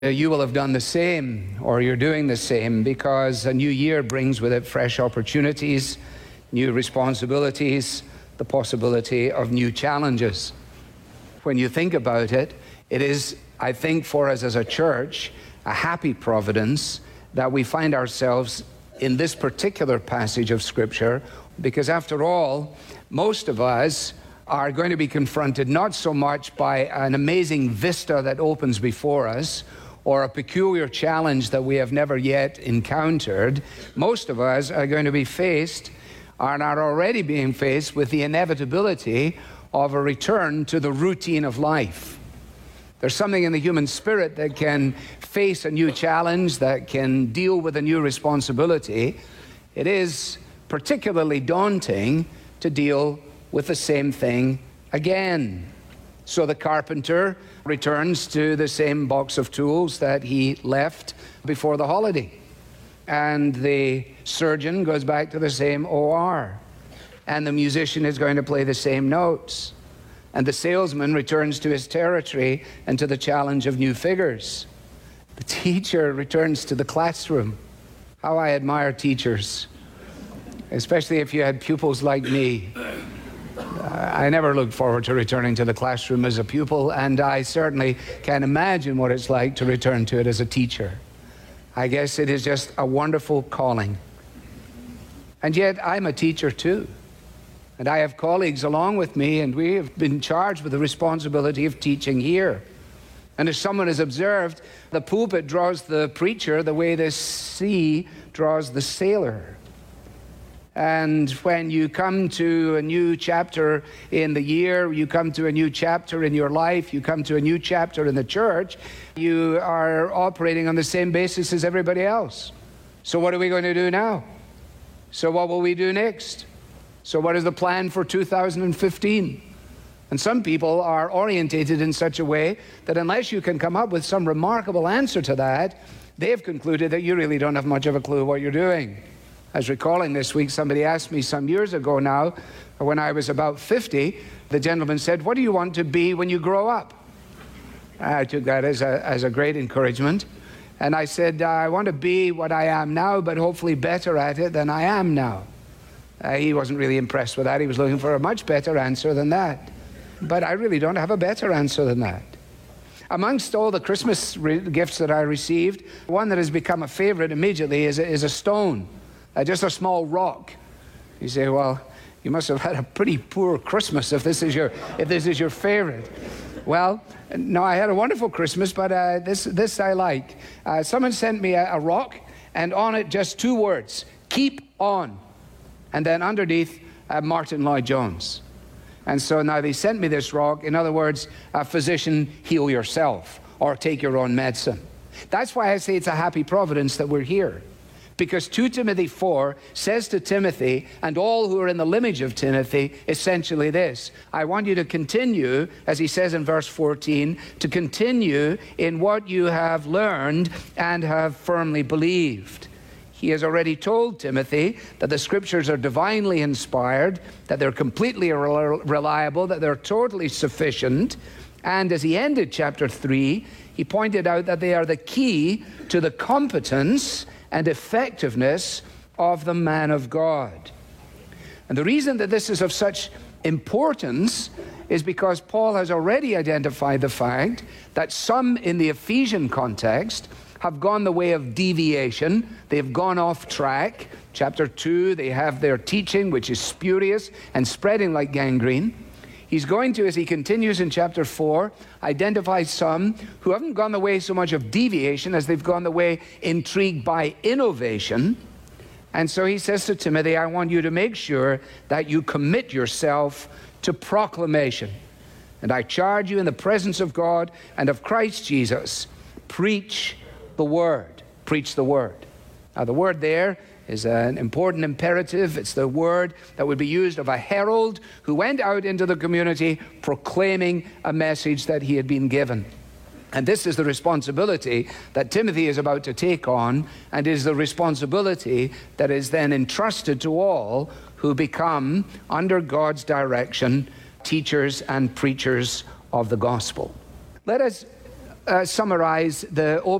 You will have done the same, or you're doing the same, because a new year brings with it fresh opportunities, new responsibilities, the possibility of new challenges. When you think about it, it is, I think, for us as a church, a happy providence that we find ourselves in this particular passage of Scripture, because after all, most of us are going to be confronted not so much by an amazing vista that opens before us, or a peculiar challenge that we have never yet encountered. Most of us are going to be faced, and are already being faced, with the inevitability of a return to the routine of life. There's something in the human spirit that can face a new challenge, that can deal with a new responsibility. It is particularly daunting to deal with the same thing again. So the carpenter returns to the same box of tools that he left before the holiday. And the surgeon goes back to the same OR. And the musician is going to play the same notes. And the salesman returns to his territory and to the challenge of new figures. The teacher returns to the classroom. How I admire teachers, especially if you had pupils like me. I never looked forward to returning to the classroom as a pupil, and I certainly can't imagine what it's like to return to it as a teacher. I guess it is just a wonderful calling. And yet I'm a teacher too. And I have colleagues along with me, and we have been charged with the responsibility of teaching here. And as someone has observed, the pulpit draws the preacher the way the sea draws the sailor. And when you come to a new chapter in the year, you come to a new chapter in your life, you come to a new chapter in the church, you are operating on the same basis as everybody else. So what are we going to do now? So what will we do next? So what is the plan for 2015? And some people are orientated in such a way that unless you can come up with some remarkable answer to that, they've concluded that you really don't have much of a clue what you're doing. I was recalling this week, somebody asked me some years ago now, when I was about 50, the gentleman said, "What do you want to be when you grow up?" I took that as a great encouragement. And I said, "I want to be what I am now, but hopefully better at it than I am now." He wasn't really impressed with that. He was looking for a much better answer than that. But I really don't have a better answer than that. Amongst all the Christmas gifts that I received, one that has become a favorite immediately is a stone. Just a small rock. You say, well, you must have had a pretty poor Christmas if this is your favorite. Well, no, I had a wonderful Christmas, but this I like. Someone sent me a rock, and on it just two words: keep on. And then underneath, Martin Lloyd-Jones. And so now they sent me this rock. In other words, physician, heal yourself, or take your own medicine. That's why I say it's a happy providence that we're here. Because 2 Timothy 4 says to Timothy and all who are in the lineage of Timothy essentially this: I want you to continue, as he says in verse 14, to continue in what you have learned and have firmly believed. He has already told Timothy that the Scriptures are divinely inspired, that they're completely reliable, that they're totally sufficient. And as he ended chapter 3, he pointed out that they are the key to the competence and effectiveness of the man of God. And the reason that this is of such importance is because Paul has already identified the fact that some in the Ephesian context have gone the way of deviation. They've gone off track. Chapter 2, they have their teaching, which is spurious and spreading like gangrene. He's going to, as he continues in chapter 4, identify some who haven't gone the way so much of deviation as they've gone the way intrigued by innovation. And so he says to Timothy, I want you to make sure that you commit yourself to proclamation. And I charge you in the presence of God and of Christ Jesus, preach the word. Preach the word. Now the word there is an important imperative. It's the word that would be used of a herald who went out into the community proclaiming a message that he had been given. And this is the responsibility that Timothy is about to take on, and is the responsibility that is then entrusted to all who become, under God's direction, teachers and preachers of the gospel. Let us summarize the